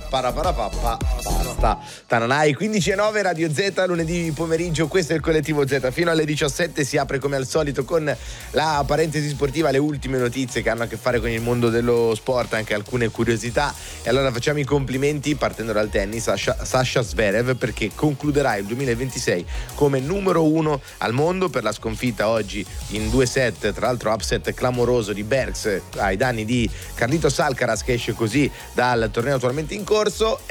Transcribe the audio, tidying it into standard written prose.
Paraparapappa, basta. Tananai 15:09 Radio Z, lunedì pomeriggio, questo è il Collettivo Z. Fino alle 17 si apre come al solito con la parentesi sportiva, le ultime notizie che hanno a che fare con il mondo dello sport, anche alcune curiosità. E allora facciamo i complimenti partendo dal tennis a Sasha Zverev, perché concluderà il 2026 come numero 1 al mondo per la sconfitta oggi in 2 set, tra l'altro upset clamoroso di Bergs ai danni di Carlitos Alcaraz, che esce così dal torneo attualmente in corso.